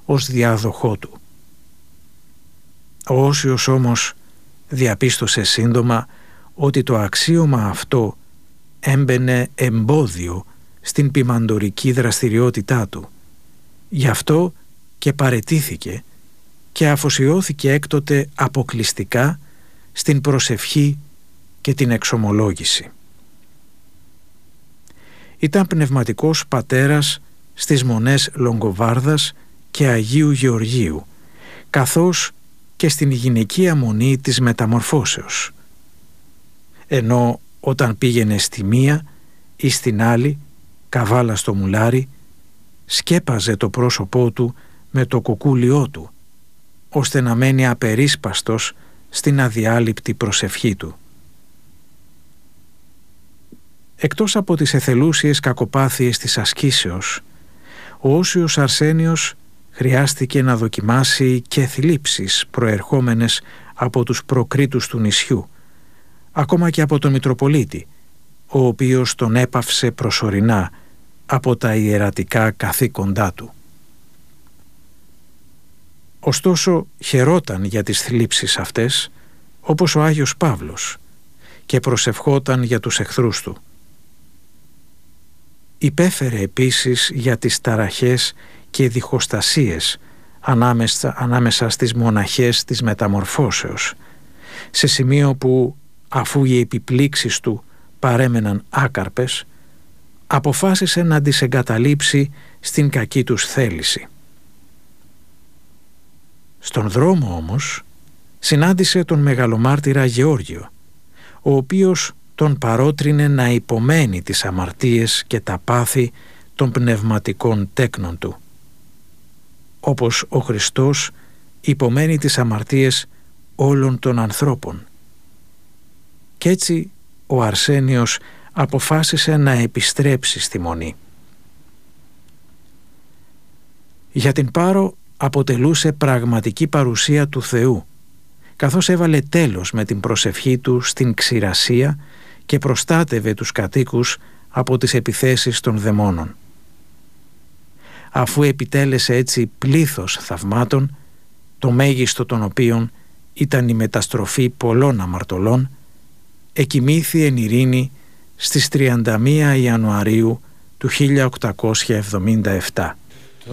ως διάδοχό του. Ο Όσιος όμως διαπίστωσε σύντομα ότι το αξίωμα αυτό έμπαινε εμπόδιο στην ποιμαντορική δραστηριότητά του. Γι' αυτό και παραιτήθηκε και αφοσιώθηκε έκτοτε αποκλειστικά στην προσευχή και την εξομολόγηση. Ήταν πνευματικός πατέρας στις μονές Λογκοβάρδας και Αγίου Γεωργίου, καθώς και στην γυναικεία μονή της Μεταμορφώσεως. Ενώ όταν πήγαινε στη μία ή στην άλλη, καβάλα στο μουλάρι, σκέπαζε το πρόσωπό του με το κοκκούλιό του, ώστε να μένει απερίσπαστος στην αδιάλειπτη προσευχή του. Εκτός από τις εθελούσιες κακοπάθειες της ασκήσεως, ο Όσιος Αρσένιος χρειάστηκε να δοκιμάσει και θλίψεις προερχόμενες από τους προκρίτους του νησιού, ακόμα και από τον Μητροπολίτη, ο οποίος τον έπαυσε προσωρινά από τα ιερατικά καθήκοντά του. Ωστόσο χαιρόταν για τις θλίψεις αυτές, όπως ο Άγιος Παύλος, και προσευχόταν για τους εχθρούς του. Υπέφερε επίσης για τις ταραχές και διχοστασίες ανάμεσα στις μοναχές της Μεταμορφώσεως, σε σημείο που, αφού οι επιπλήξεις του παρέμεναν άκαρπες, αποφάσισε να τις εγκαταλείψει στην κακή τους θέληση. Στον δρόμο όμως συνάντησε τον μεγαλομάρτυρα Γεώργιο, ο οποίος τον παρότρινε να υπομένει τις αμαρτίες και τα πάθη των πνευματικών τέκνων του, όπως ο Χριστός υπομένει τις αμαρτίες όλων των ανθρώπων. Κι έτσι ο Αρσένιος αποφάσισε να επιστρέψει στη μονή. Για την Πάρο αποτελούσε πραγματική παρουσία του Θεού, καθώς έβαλε τέλος με την προσευχή του στην ξηρασία και προστάτευε τους κατοίκους από τις επιθέσεις των δαιμόνων. Αφού επιτέλεσε έτσι πλήθος θαυμάτων, το μέγιστο των οποίων ήταν η μεταστροφή πολλών αμαρτωλών, εκοιμήθη εν ειρήνη στις 31 Ιανουαρίου του 1877.